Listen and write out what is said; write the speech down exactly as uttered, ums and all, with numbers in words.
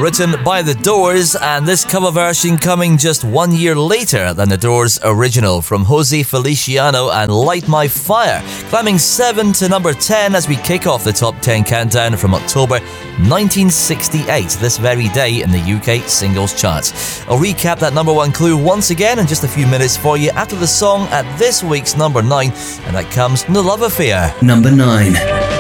Written by The Doors, and this cover version coming just one year later than The Doors' original from Jose Feliciano and Light My Fire, climbing seven to number ten as we kick off the top ten countdown from October nineteen sixty-eight, this very day in the U K singles charts. I'll recap that number one clue once again in just a few minutes for you after the song at this week's number nine, and that comes from The Love Affair. Number nine.